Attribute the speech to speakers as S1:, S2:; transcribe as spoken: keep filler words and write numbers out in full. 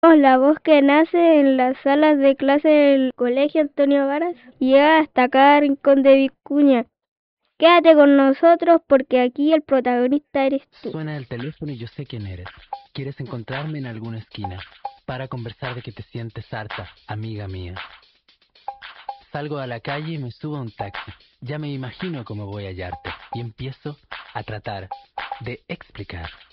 S1: La voz que nace en las salas de clase del Colegio Antonio Varas llega hasta cada rincón de Vicuña. Quédate con nosotros porque aquí el protagonista eres tú.
S2: Suena el teléfono y yo sé quién eres. Quieres encontrarme en alguna esquina para conversar de que te sientes harta, amiga mía. Salgo a la calle y me subo a un taxi. Ya me imagino cómo voy a hallarte y empiezo a tratar de explicar